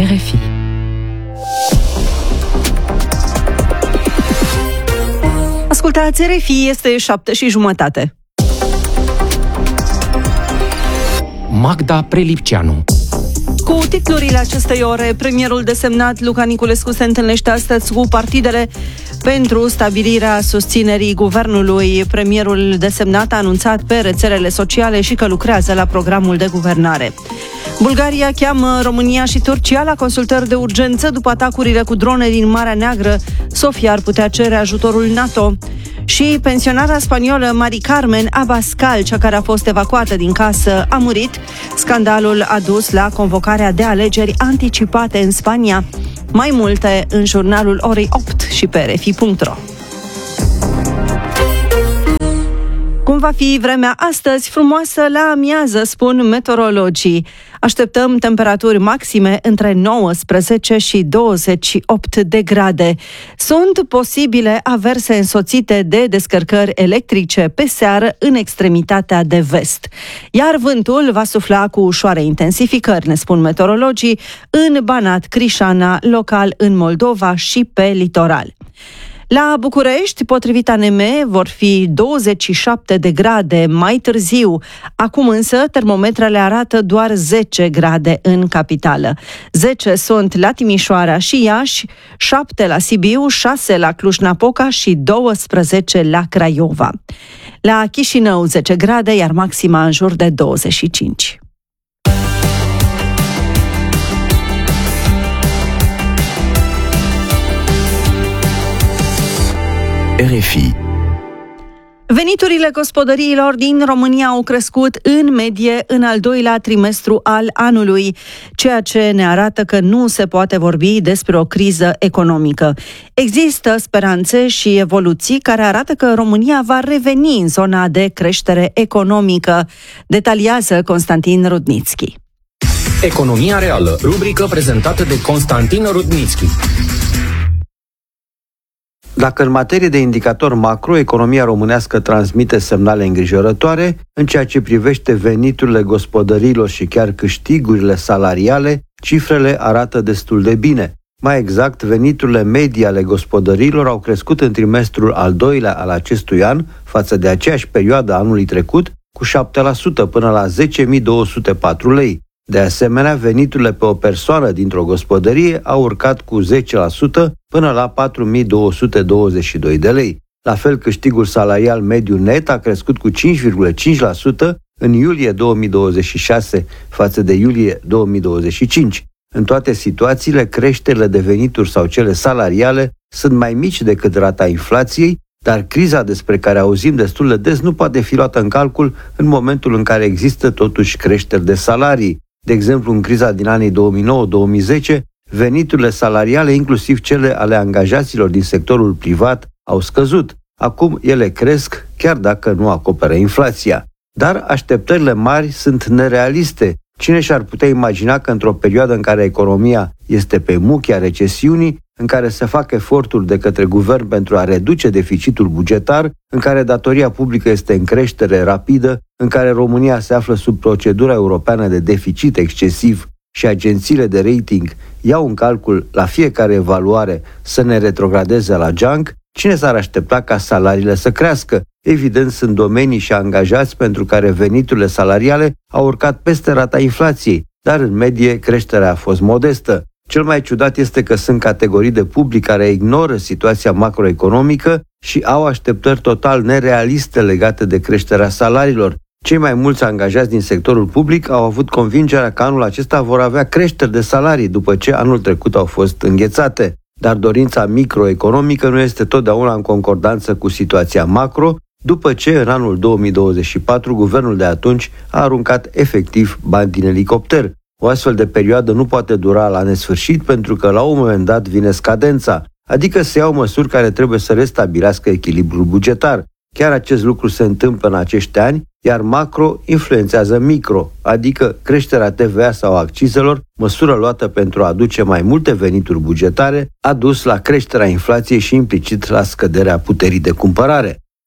RFI. Ascultați RFI, este 7:30. Magda Prelipceanu. Cu titlurile acestei ore, premierul desemnat Luca Niculescu se întâlnește astăzi cu partidele pentru stabilirea susținerii guvernului. Premierul desemnat a anunțat pe rețelele sociale și că lucrează la programul de guvernare. Bulgaria cheamă România și Turcia la consultări de urgență după atacurile cu drone din Marea Neagră. Sofia ar putea cere ajutorul NATO. Și pensionara spaniolă Mari Carmen Abascal, cea care a fost evacuată din casă, a murit. Scandalul a dus la convocarea de alegeri anticipate în Spania. Mai multe în jurnalul orei 8 și pe rfi.ro. Cum va fi vremea astăzi? Frumoasă la amiază, spun meteorologii. Așteptăm temperaturi maxime între 19 și 28 de grade. Sunt posibile averse însoțite de descărcări electrice pe seară în extremitatea de vest. Iar vântul va sufla cu ușoare intensificări, ne spun meteorologii, în Banat, Crișana, local în Moldova și pe litoral. La București, potrivit ANM, vor fi 27 de grade mai târziu. Acum însă, termometrele arată doar 10 grade în capitală. 10 sunt la Timișoara și Iași, 7 la Sibiu, 6 la Cluj-Napoca și 12 la Craiova. La Chișinău 10 grade, iar maxima în jur de 25. RFI. Veniturile gospodăriilor din România au crescut în medie în al doilea trimestru al anului, ceea ce ne arată că nu se poate vorbi despre o criză economică. Există speranțe și evoluții care arată că România va reveni în zona de creștere economică, detaliază Constantin Rudnitski. Economia reală, rubrică prezentată de Constantin Rudnitski. Dacă în materie de indicator macro, economia românească transmite semnale îngrijorătoare, în ceea ce privește veniturile gospodăriilor și chiar câștigurile salariale, cifrele arată destul de bine. Mai exact, veniturile medii ale gospodăriilor au crescut în trimestrul al doilea al acestui an, față de aceeași perioadă anului trecut, cu 7% până la 10.204 lei. De asemenea, veniturile pe o persoană dintr-o gospodărie au urcat cu 10% până la 4.222 de lei. La fel, câștigul salarial mediu net a crescut cu 5,5% în iulie 2026 față de iulie 2025. În toate situațiile, creșterile de venituri sau cele salariale sunt mai mici decât rata inflației, dar criza despre care auzim destul de des nu poate fi luată în calcul în momentul în care există totuși creșteri de salarii. De exemplu, în criza din anii 2009-2010, veniturile salariale, inclusiv cele ale angajaților din sectorul privat, au scăzut. Acum ele cresc, chiar dacă nu acoperă inflația. Dar așteptările mari sunt nerealiste. Cine și-ar putea imagina că într-o perioadă în care economia este pe muchia recesiunii, în care se fac eforturi de către guvern pentru a reduce deficitul bugetar, în care datoria publică este în creștere rapidă, în care România se află sub procedura europeană de deficit excesiv și agențiile de rating iau în calcul la fiecare evaluare să ne retrogradeze la junk, cine s-ar aștepta ca salariile să crească? Evident, sunt domenii și angajați pentru care veniturile salariale au urcat peste rata inflației, dar în medie creșterea a fost modestă. Cel mai ciudat este că sunt categorii de public care ignoră situația macroeconomică și au așteptări total nerealiste legate de creșterea salariilor. Cei mai mulți angajați din sectorul public au avut convingerea că anul acesta vor avea creșteri de salarii după ce anul trecut au fost înghețate. Dar dorința microeconomică nu este totdeauna în concordanță cu situația macro, după ce în anul 2024 guvernul de atunci a aruncat efectiv bani din elicopter. O astfel de perioadă nu poate dura la nesfârșit pentru că la un moment dat vine scadența, adică se iau măsuri care trebuie să restabilească echilibrul bugetar. Chiar acest lucru se întâmplă în acești ani, iar macro influențează micro, adică creșterea TVA sau accizelor, măsură luată pentru a aduce mai multe venituri bugetare, a dus la creșterea inflației și implicit la scăderea puterii de cumpărare.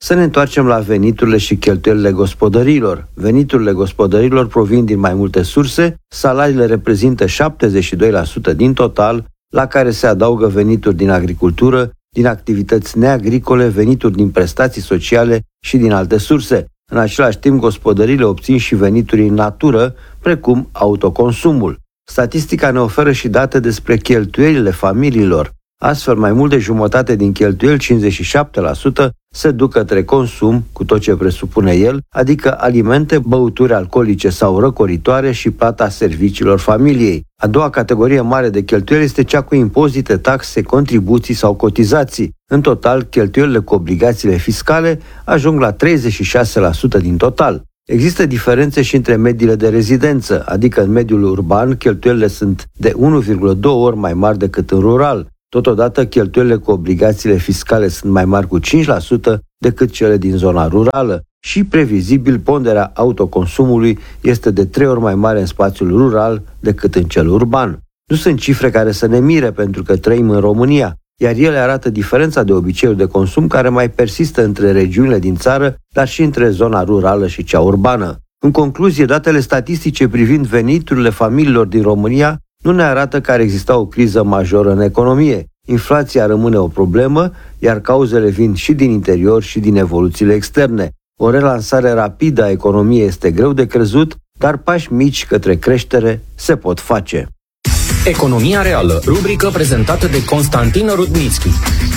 Să ne întoarcem la veniturile și cheltuielile gospodăriilor. Veniturile gospodăriilor provin din mai multe surse, salariile reprezintă 72% din total, la care se adaugă venituri din agricultură, din activități neagricole, venituri din prestații sociale și din alte surse. În același timp, gospodăriile obțin și venituri în natură, precum autoconsumul. Statistica ne oferă și date despre cheltuielile familiilor. Astfel, mai mult de jumătate din cheltuieli, 57%, se duc către consum, cu tot ce presupune el, adică alimente, băuturi alcoolice sau răcoritoare și plata serviciilor familiei. A doua categorie mare de cheltuieli este cea cu impozite, taxe, contribuții sau cotizații. În total, cheltuielile cu obligațiile fiscale ajung la 36% din total. Există diferențe și între mediile de rezidență, adică în mediul urban, cheltuielile sunt de 1,2 ori mai mari decât în rural. Totodată, cheltuielile cu obligațiile fiscale sunt mai mari cu 5% decât cele din zona rurală și, previzibil, ponderea autoconsumului este de 3 ori mai mare în spațiul rural decât în cel urban. Nu sunt cifre care să ne mire pentru că trăim în România, iar ele arată diferența de obiceiuri de consum care mai persistă între regiunile din țară, dar și între zona rurală și cea urbană. În concluzie, datele statistice privind veniturile familiilor din România nu ne arată că ar exista o criză majoră în economie. Inflația rămâne o problemă, iar cauzele vin și din interior și din evoluțiile externe. O relansare rapidă a economiei este greu de crezut, dar pași mici către creștere se pot face. Economia reală, rubrică prezentată de Constantin Rudnitschi.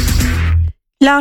La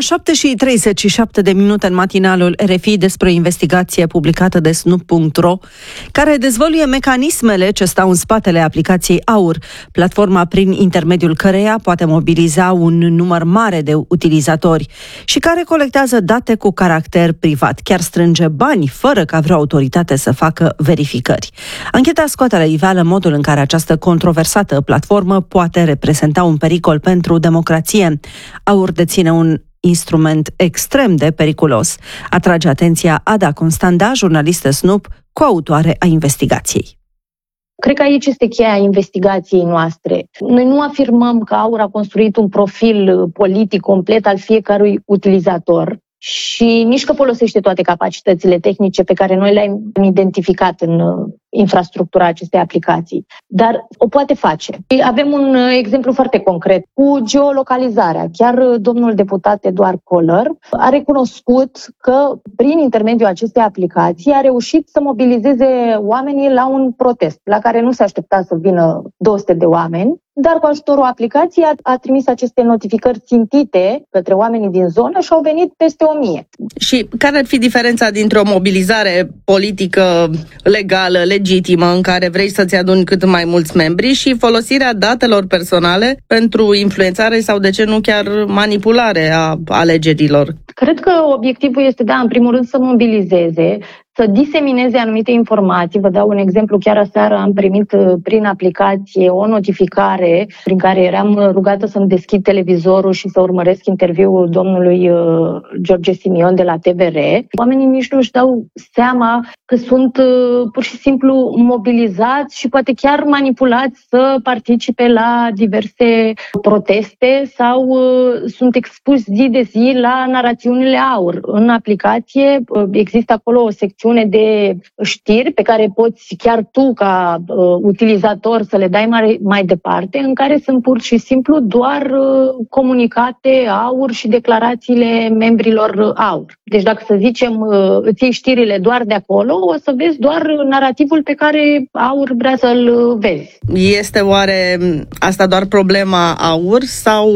7:37 în matinalul RFI despre o investigație publicată de Snoop.ro, care dezvăluie mecanismele ce stau în spatele aplicației AUR, platforma prin intermediul căreia poate mobiliza un număr mare de utilizatori și care colectează date cu caracter privat, chiar strânge bani fără ca vreo autoritate să facă verificări. Ancheta scoate la iveală modul în care această controversată platformă poate reprezenta un pericol pentru democrație. AUR deține un instrument extrem de periculos, atrage atenția Ada Constanda, jurnalistă Snoop, coautoare a investigației. Cred că aici este cheia investigației noastre. Noi nu afirmăm că AUR a construit un profil politic complet al fiecărui utilizator și nici că folosește toate capacitățile tehnice pe care noi le-am identificat în infrastructura acestei aplicații. Dar o poate face. Avem un exemplu foarte concret cu geolocalizarea. Chiar domnul deputat Eduard Koller a recunoscut că prin intermediul acestei aplicații a reușit să mobilizeze oamenii la un protest, la care nu se aștepta să vină 200 de oameni, dar cu ajutorul aplicației a trimis aceste notificări țintite către oamenii din zonă și au venit peste 1000. Și care ar fi diferența dintre o mobilizare politică legală, legitimă, în care vrei să-ți aduni cât mai mulți membri, și folosirea datelor personale pentru influențare sau, de ce nu, chiar manipulare a alegerilor? Cred că obiectivul este, în primul rând, să mobilizeze, să disemineze anumite informații. Vă dau un exemplu. Chiar aseară am primit prin aplicație o notificare prin care eram rugată să-mi deschid televizorul și să urmăresc interviul domnului George Simion de la TVR. Oamenii nici nu își dau seama că sunt pur și simplu mobilizați și poate chiar manipulați să participe la diverse proteste sau sunt expuși zi de zi la narațiunile AUR. În aplicație există acolo o secțiune de știri pe care poți chiar tu ca utilizator să le dai mai departe, în care sunt pur și simplu doar comunicate AUR și declarațiile membrilor AUR. Deci dacă, să zicem, îți iei știrile doar de acolo, o să vezi doar narativul pe care AUR vrea să-l vezi. Este oare asta doar problema AUR sau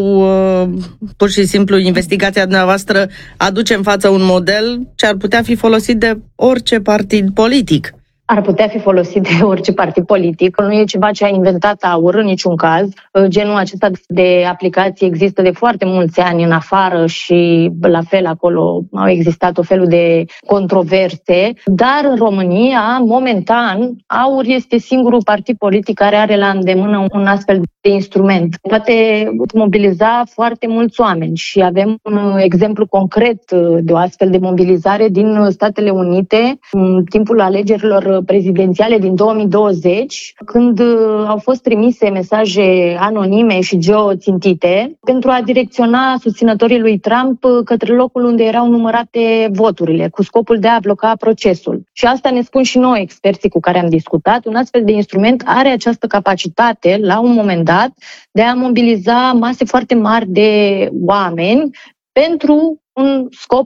pur și simplu investigația dumneavoastră aduce în față un model ce ar putea fi folosit de orice partid politic? Ar putea fi folosit de orice partid politic. Nu e ceva ce a inventat AUR în niciun caz. Genul acesta de aplicații există de foarte mulți ani în afară și la fel acolo au existat o felul de controverse. Dar în România, momentan, AUR este singurul partid politic care are la îndemână un astfel de instrument. Poate mobiliza foarte mulți oameni și avem un exemplu concret de o astfel de mobilizare din Statele Unite în timpul alegerilor prezidențiale din 2020, când au fost trimise mesaje anonime și geoțintite pentru a direcționa susținătorii lui Trump către locul unde erau numărate voturile, cu scopul de a bloca procesul. Și asta ne spun și noi, experții cu care am discutat. Un astfel de instrument are această capacitate, la un moment dat, de a mobiliza mase foarte mari de oameni pentru un scop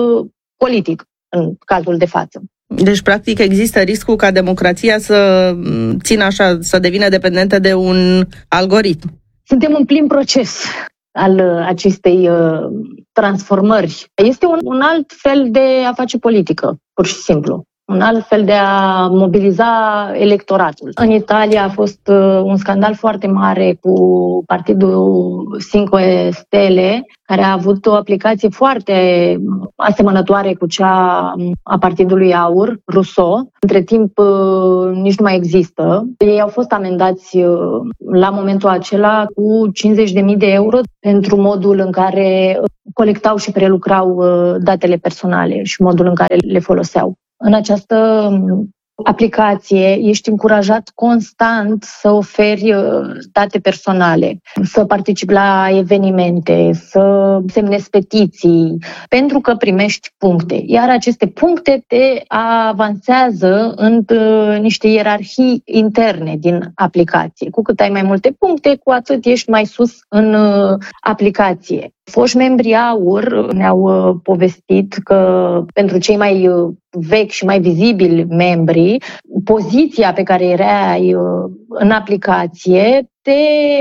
politic, în cazul de față. Deci, practic, există riscul ca democrația să țină așa, să devină dependentă de un algoritm. Suntem în plin proces al acestei transformări. Este un alt fel de a face politică, pur și simplu. Un alt fel de a mobiliza electoratul. În Italia a fost un scandal foarte mare cu partidul 5 Stele, care a avut o aplicație foarte asemănătoare cu cea a partidului Aur, Rousseau. Între timp nici nu mai există. Ei au fost amendați la momentul acela cu 50.000 de euro pentru modul în care colectau și prelucrau datele personale și modul în care le foloseau. În această aplicație ești încurajat constant să oferi date personale, să participi la evenimente, să semnezi petiții, pentru că primești puncte. Iar aceste puncte te avansează în niște ierarhii interne din aplicație. Cu cât ai mai multe puncte, cu atât ești mai sus în aplicație. Foști membri Aur ne-au povestit că pentru cei mai vechi și mai vizibili membri, poziția pe care erai în aplicație te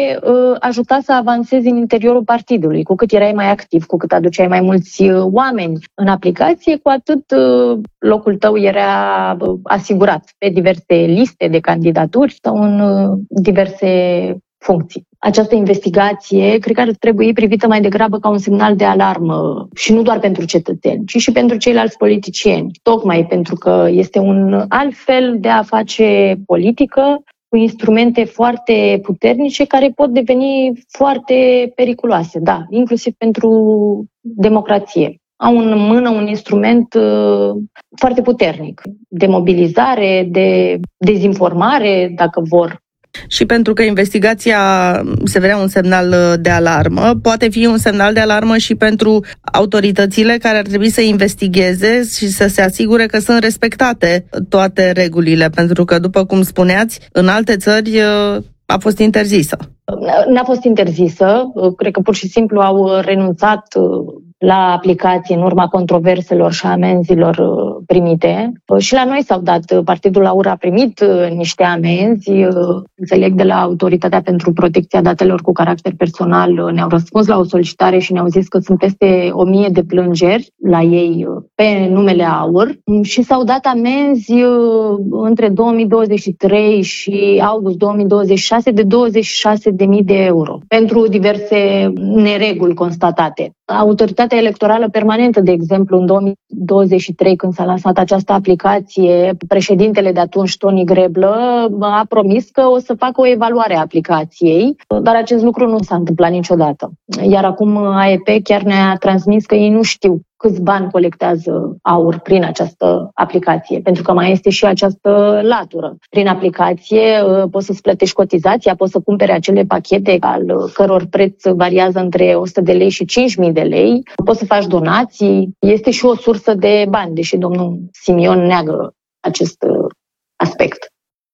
ajuta să avansezi în interiorul partidului. Cu cât erai mai activ, cu cât aduceai mai mulți oameni în aplicație, cu atât locul tău era asigurat pe diverse liste de candidaturi sau în diverse funcții. Această investigație cred că ar trebui privită mai degrabă ca un semnal de alarmă și nu doar pentru cetățeni, ci și pentru ceilalți politicieni, tocmai pentru că este un alt fel de a face politică cu instrumente foarte puternice care pot deveni foarte periculoase, da, inclusiv pentru democrație. Au în mână un instrument foarte puternic de mobilizare, de dezinformare, dacă vor. Și pentru că investigația se vrea un semnal de alarmă, poate fi un semnal de alarmă și pentru autoritățile care ar trebui să investigheze și să se asigure că sunt respectate toate regulile, pentru că, după cum spuneați, în alte țări a fost interzisă. N-a fost interzisă, cred că pur și simplu au renunțat la aplicație în urma controverselor și amenzilor primite. Și la noi s-au dat, Partidul Aur a primit niște amenzi, înțeleg de la Autoritatea pentru Protecția Datelor cu Caracter Personal, ne-au răspuns la o solicitare și ne-au zis că sunt peste 1000 de plângeri la ei pe numele Aur și s-au dat amenzi între 2023 și august 2026 de 26.000 de euro pentru diverse nereguli constatate. Autoritatea Electorală Permanentă, de exemplu, în 2023, când s-a lansat această aplicație, președintele de atunci, Toni Greblă, a promis că o să facă o evaluare a aplicației, dar acest lucru nu s-a întâmplat niciodată. Iar acum AEP chiar ne-a transmis că ei nu știu câți bani colectează Aur prin această aplicație, pentru că mai este și această latură. Prin aplicație poți să-ți plătești cotizația, poți să cumpere acele pachete al căror preț variază între 100 de lei și 5.000 de lei, poți să faci donații, este și o sursă de bani, deși domnul Simion neagă acest aspect.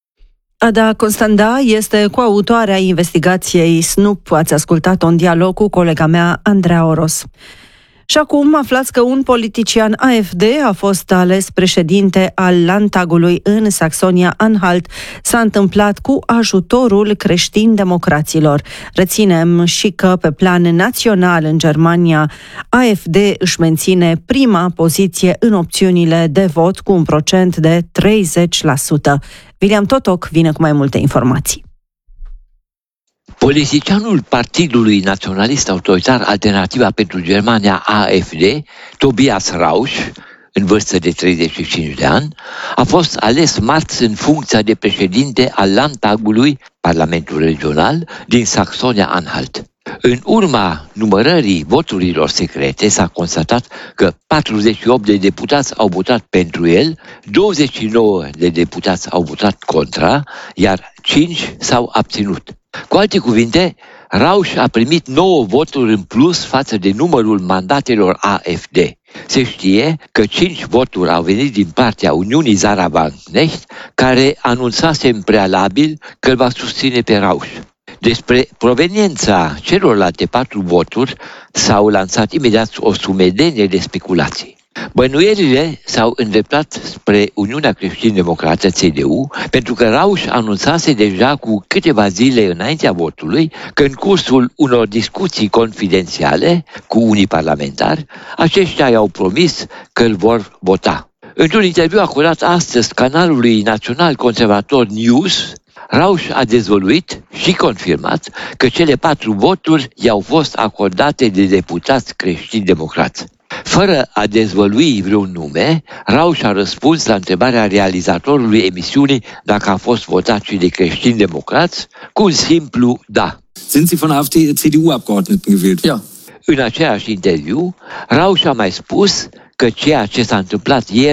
Ada Constanda este coautoarea investigației Snoop. Ați ascultat-o în dialog cu colega mea, Andreea Oros. Și acum aflați că un politician AfD a fost ales președinte al Landtagului în Saxonia-Anhalt. S-a întâmplat cu ajutorul creștin-democraților. Reținem și că pe plan național în Germania, AfD își menține prima poziție în opțiunile de vot cu un procent de 30%. William Totoc vine cu mai multe informații. Politicianul Partidului Naționalist Autoritar Alternativa pentru Germania AfD, Tobias Rausch, în vârstă de 35 de ani, a fost ales marți în funcția de președinte al Landtagului, Parlamentul Regional, din Saxonia-Anhalt. În urma numărării voturilor secrete s-a constatat că 48 de deputați au votat pentru el, 29 de deputați au votat contra, iar 5 s-au abținut. Cu alte cuvinte, Rauș a primit 9 voturi în plus față de numărul mandatelor AfD. Se știe că 5 voturi au venit din partea Uniunii Zara Wagenknecht, care anunțase în prealabil că îl va susține pe Rauș. Despre proveniența celorlalte 4 voturi s-au lansat imediat o sumedenie de speculații. Bănuierile s-au îndreptat spre Uniunea Creștin-Democrată, CDU, pentru că Rauș anunțase deja cu câteva zile înaintea votului că în cursul unor discuții confidențiale cu unii parlamentari, aceștia i-au promis că îl vor vota. Într-un interviu acordat astăzi canalului național conservator News, Rauș a dezvăluit și confirmat că cele 4 voturi i-au fost acordate de deputați creștini-democrați. Fără a dezvălui vreun nume, Rauș a răspuns la întrebarea realizatorului emisiunii dacă a fost votat și de creștini-democrați cu un simplu da. Sind Sie von AfD CDU-Abgeordneten gewählt? Ja. În aceeași interviu, Rauș a mai spus că ceea ce s-a întâmplat ieri